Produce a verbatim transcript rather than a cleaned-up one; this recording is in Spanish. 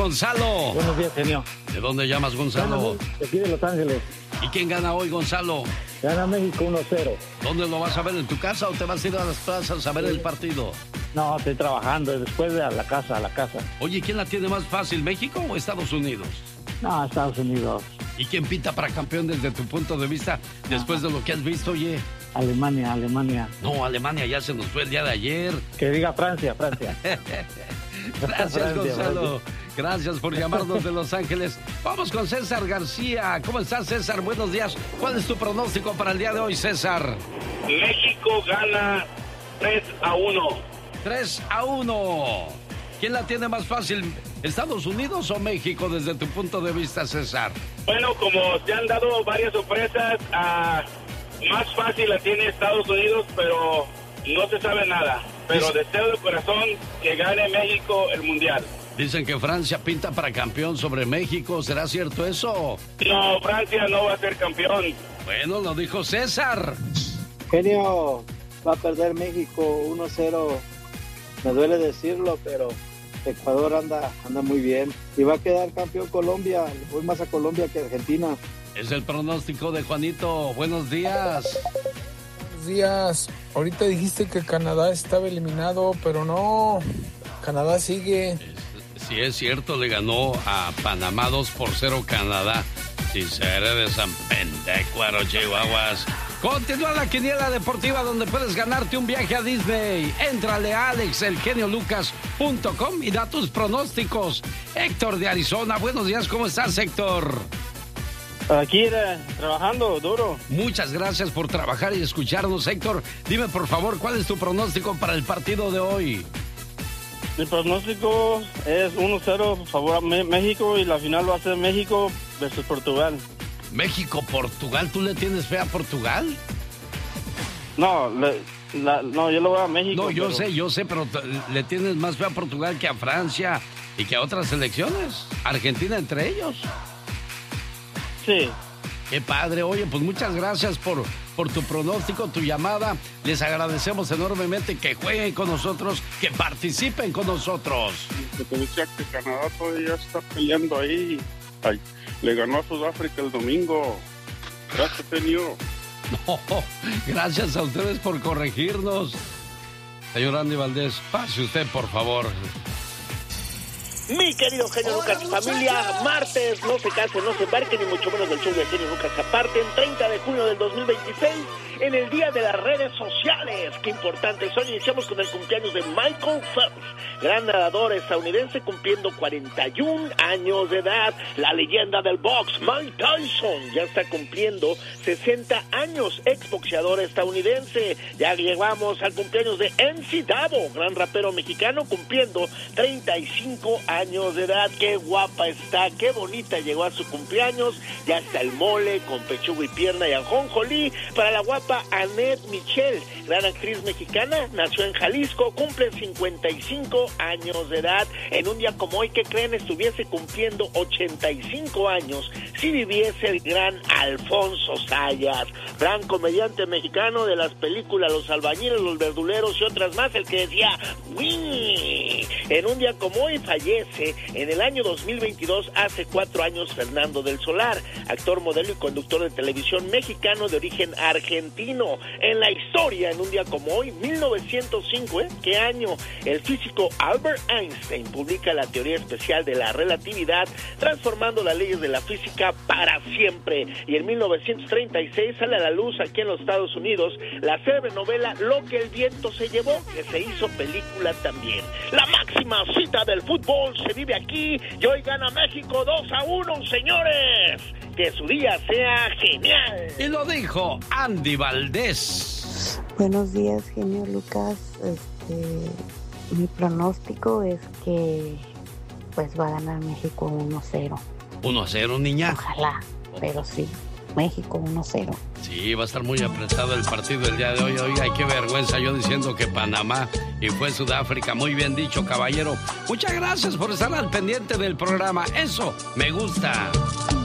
Gonzalo. Buenos días, genio. ¿De dónde llamas, Gonzalo? De aquí de Los Ángeles. ¿Y quién gana hoy, Gonzalo? Gana México uno cero. ¿Dónde lo vas a ver? ¿En tu casa o te vas a ir a las plazas a ver el partido? No, estoy trabajando. Después de a la casa, a la casa. Oye, ¿quién la tiene más fácil, México o Estados Unidos? No, Estados Unidos. ¿Y quién pita para campeón desde tu punto de vista después de lo que has visto, oye? Alemania, Alemania. No, Alemania ya se nos fue el día de ayer. Que diga Francia, Francia. Gracias, Francia, Gonzalo. Francia. Gracias por llamarnos de Los Ángeles. Vamos con César García. ¿Cómo estás, César? Buenos días. ¿Cuál es tu pronóstico para el día de hoy, César? México gana tres a uno. tres a uno. ¿Quién la tiene más fácil, Estados Unidos o México, desde tu punto de vista, César? Bueno, como se han dado varias sorpresas, uh, más fácil la tiene Estados Unidos, pero no se sabe nada. Pero Dice... deseo de corazón que gane México el Mundial. Dicen que Francia pinta para campeón sobre México. ¿Será cierto eso? No, Francia no va a ser campeón. Bueno, lo dijo César. Genio, va a perder México uno cero. Me duele decirlo, pero Ecuador anda, anda muy bien. Y va a quedar campeón Colombia. Le voy más a Colombia que a Argentina. Es el pronóstico de Juanito. Buenos días. Buenos días. Ahorita dijiste que Canadá estaba eliminado, pero no. Canadá sigue. Si es cierto, le ganó a Panamá dos por cero Canadá. Si seré de San Pendecuaro, Chihuahuas. Continúa la quiniela deportiva donde puedes ganarte un viaje a Disney. Éntrale a alex el genio lucas punto com y da tus pronósticos. Héctor de Arizona, buenos días, ¿cómo estás, Héctor? Aquí eh, trabajando duro. Muchas gracias por trabajar y escucharnos, Héctor. Dime, por favor, ¿cuál es tu pronóstico para el partido de hoy? Mi pronóstico es uno cero a favor a México y la final va a ser México versus Portugal. México-Portugal, ¿tú le tienes fe a Portugal? No, le, la, no, yo lo voy a México. No, yo pero... sé, yo sé, pero le tienes más fe a Portugal que a Francia y que a otras selecciones. Argentina entre ellos. Sí. Qué padre. Oye, pues muchas gracias por, por tu pronóstico, tu llamada. Les agradecemos enormemente que jueguen con nosotros, que participen con nosotros. Que te decía que Canadá todavía está peleando ahí. Ay, le ganó a Sudáfrica el domingo. Gracias, genio. No, gracias a ustedes por corregirnos. Señor Andy Valdés, pase usted, por favor. Mi querido genio Lucas y familia, martes, no se casen, no se embarquen, ni mucho menos del show de genio Lucas aparten, treinta de junio del dos mil veintiséis, en el día de las redes sociales. Qué importantes son. Iniciamos con el cumpleaños de Michael Phelps, gran nadador estadounidense cumpliendo cuarenta y un años de edad. La leyenda del box, Mike Tyson, ya está cumpliendo sesenta años, exboxeador estadounidense. Ya llegamos al cumpleaños de M C Davo, gran rapero mexicano, cumpliendo treinta y cinco años de edad. Qué guapa está, qué bonita llegó a su cumpleaños. Ya está el mole con pechuga y pierna y ajonjolí para la guapa Annette Michel, gran actriz mexicana, nació en Jalisco, cumple cincuenta y cinco años de edad. En un día como hoy, ¿qué creen? Estuviese cumpliendo ochenta y cinco años si viviese el gran Alfonso Sayas, gran comediante mexicano de las películas Los Albañiles, Los Verduleros y otras más, el que decía ¡Wii! En un día como hoy fallece en el año dos mil veintidós, hace cuatro años, Fernando del Solar, actor, modelo y conductor de televisión mexicano de origen argentino. En la historia, en un día como hoy, mil novecientos cinco, ¿eh? ¿Qué año? El físico Albert Einstein publica la teoría especial de la relatividad, transformando las leyes de la física para siempre. Y en mil novecientos treinta y seis sale a la luz aquí en los Estados Unidos la célebre novela Lo que el viento se llevó, que se hizo película también. La máxima cita del fútbol se vive aquí y hoy gana México dos a uno, señores. Que su día sea genial. Y lo dijo Andy Valdés. Buenos días, genio Lucas. Este, mi pronóstico es que pues va a ganar México uno cero. uno a cero, niña. Ojalá, pero sí. México uno cero. Sí, va a estar muy apretado el partido el día de hoy. Oiga, qué vergüenza yo diciendo que Panamá y fue Sudáfrica. Muy bien dicho, caballero. Muchas gracias por estar al pendiente del programa. Eso me gusta.